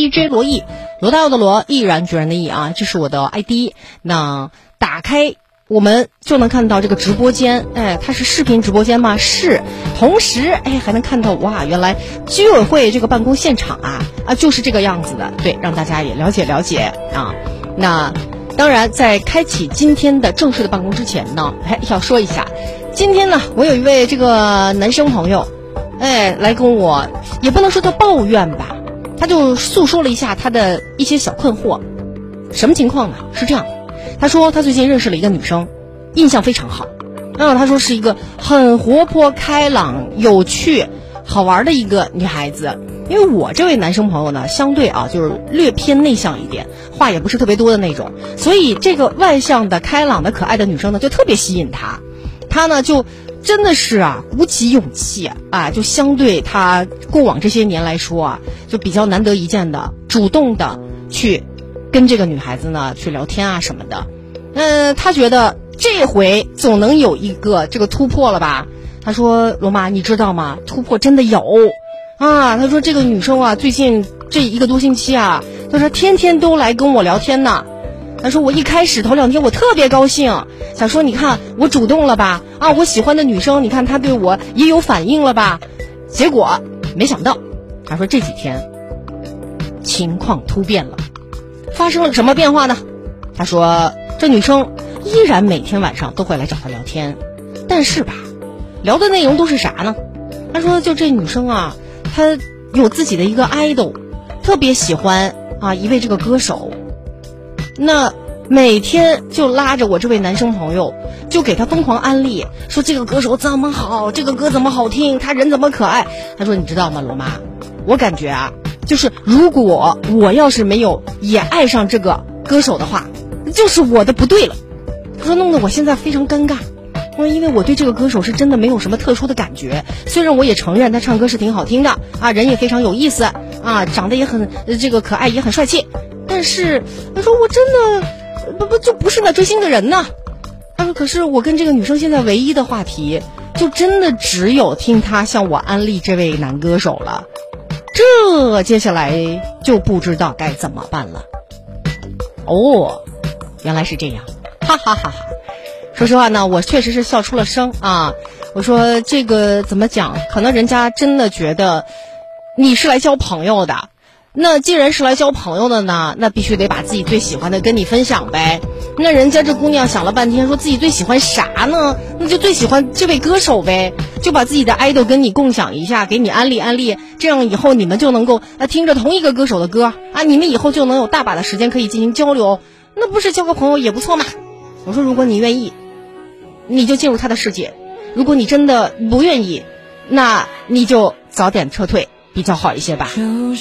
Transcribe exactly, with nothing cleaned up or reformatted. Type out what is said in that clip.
D J 罗毅，罗大佑的罗，毅然决然的毅啊，这是我的 I D。那打开我们就能看到这个直播间，哎，它是视频直播间吗？是。同时，哎，还能看到哇，原来居委会这个办公现场啊啊就是这个样子的，对，让大家也了解了解啊。那当然，在开启今天的正式的办公之前呢，哎，要说一下，今天呢，我有一位这个男生朋友，哎，来跟我，也不能说他抱怨吧，他就诉说了一下他的一些小困惑。什么情况呢？是这样，他说他最近认识了一个女生，印象非常好。那他说是一个很活泼开朗有趣好玩的一个女孩子。因为我这位男生朋友呢，相对啊就是略偏内向一点，话也不是特别多的那种，所以这个外向的开朗的可爱的女生呢就特别吸引他。他呢就真的是啊鼓起勇气啊，就相对他过往这些年来说啊，就比较难得一见的主动的去跟这个女孩子呢去聊天啊什么的。嗯，他觉得这回总能有一个这个突破了吧。他说罗妈你知道吗，突破真的有啊。他说这个女生啊最近这一个多星期啊，他说天天都来跟我聊天呢。他说我一开始头两天我特别高兴，想说你看我主动了吧，啊我喜欢的女生你看她对我也有反应了吧。结果没想到，他说这几天情况突变了。发生了什么变化呢？他说这女生依然每天晚上都会来找他聊天，但是吧聊的内容都是啥呢？他说就这女生啊，她有自己的一个 idol， 特别喜欢啊一位这个歌手，那每天就拉着我这位男生朋友就给他疯狂安利，说这个歌手怎么好，这个歌怎么好听，他人怎么可爱。他说你知道吗罗妈，我感觉啊就是如果我要是没有也爱上这个歌手的话，就是我的不对了。他说弄得我现在非常尴尬。我说因为我对这个歌手是真的没有什么特殊的感觉，虽然我也承认他唱歌是挺好听的啊，人也非常有意思啊，长得也很这个可爱也很帅气，但是他说我真的不不就不是那追星的人呢。他说可是我跟这个女生现在唯一的话题就真的只有听她向我安利这位男歌手了，这接下来就不知道该怎么办了。哦，原来是这样，哈哈哈哈。说实话呢，我确实是笑出了声啊。我说这个怎么讲，可能人家真的觉得你是来交朋友的，那既然是来交朋友的呢，那必须得把自己最喜欢的跟你分享呗。那人家这姑娘想了半天，说自己最喜欢啥呢？那就最喜欢这位歌手呗，就把自己的 idol 跟你共享一下，给你安利安利，这样以后你们就能够啊听着同一个歌手的歌啊，你们以后就能有大把的时间可以进行交流，那不是交个朋友也不错嘛。我说如果你愿意，你就进入他的世界，如果你真的不愿意，那你就早点撤退比较好一些吧。